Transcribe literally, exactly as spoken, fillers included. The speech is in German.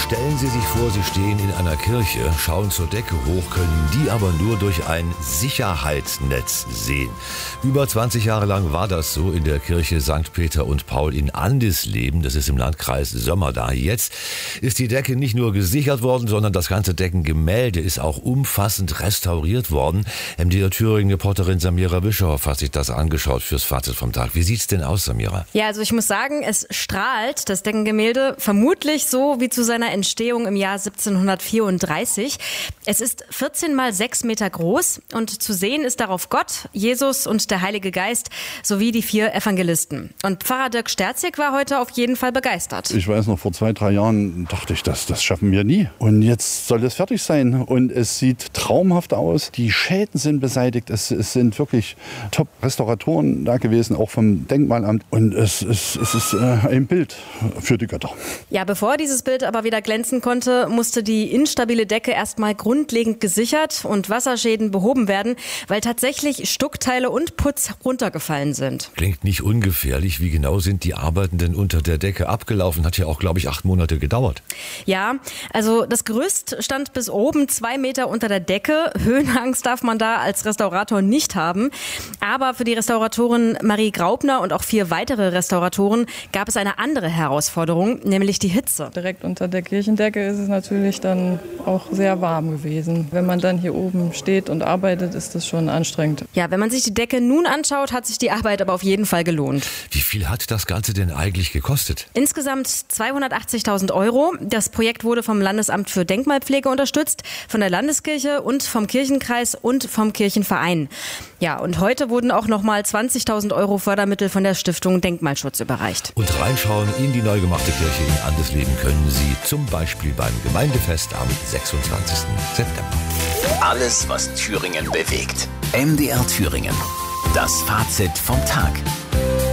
Stellen Sie sich vor, Sie stehen in einer Kirche, schauen zur Decke hoch, können die aber nur durch ein Sicherheitsnetz sehen. Über zwanzig Jahre lang war das so in der Kirche Sankt Peter und Paul in Andesleben, das ist im Landkreis Sömmerda. Jetzt ist die Decke nicht nur gesichert worden, sondern das ganze Deckengemälde ist auch umfassend restauriert worden. M D R Thüringen-Reporterin Samira Bischoff hat sich das angeschaut fürs Fazit vom Tag. Wie sieht's denn aus, Samira? Ja, also ich muss sagen, es strahlt, das Deckengemälde, vermutlich so wie zu seiner Entstehung im Jahr siebzehnhundertvierunddreißig. Es ist vierzehn mal sechs Meter groß und zu sehen ist darauf Gott, Jesus und der Heilige Geist sowie die vier Evangelisten. Und Pfarrer Dirk Sterzig war heute auf jeden Fall begeistert. Ich weiß noch, vor zwei, drei Jahren dachte ich, das, das schaffen wir nie. Und jetzt soll es fertig sein und es sieht traumhaft aus. Die Schäden sind beseitigt. Es, es sind wirklich Top-Restauratoren da gewesen, auch vom Denkmalamt. Und es, es, es ist äh, ein Bild für die Götter. Ja, bevor dieses Bild aber wieder glänzen konnte, musste die instabile Decke erstmal grundlegend gesichert und Wasserschäden behoben werden, weil tatsächlich Stuckteile und Putz runtergefallen sind. Klingt nicht ungefährlich. Wie genau sind die Arbeiten denn unter der Decke abgelaufen? Hat ja auch, glaube ich, acht Monate gedauert. Ja, also das Gerüst stand bis oben zwei Meter unter der Decke. Höhenangst darf man da als Restaurator nicht haben. Aber für die Restauratorin Marie Graupner und auch vier weitere Restauratoren gab es eine andere Herausforderung, nämlich die Hitze. Direkt unter der Kirchendecke ist es natürlich dann auch sehr warm gewesen. Wenn man dann hier oben steht und arbeitet, ist das schon anstrengend. Ja, wenn man sich die Decke nun anschaut, hat sich die Arbeit aber auf jeden Fall gelohnt. Wie viel hat das Ganze denn eigentlich gekostet? Insgesamt zweihundertachtzigtausend Euro. Das Projekt wurde vom Landesamt für Denkmalpflege unterstützt, von der Landeskirche und vom Kirchenkreis und vom Kirchenverein. Ja, und heute wurden auch nochmal zwanzigtausend Euro Fördermittel von der Stiftung Denkmalschutz überreicht. Und reinschauen in die neu gemachte Kirche in Andesleben können Sie zum Beispiel beim Gemeindefest am sechsundzwanzigsten September. Alles, was Thüringen bewegt. M D R Thüringen. Das Fazit vom Tag.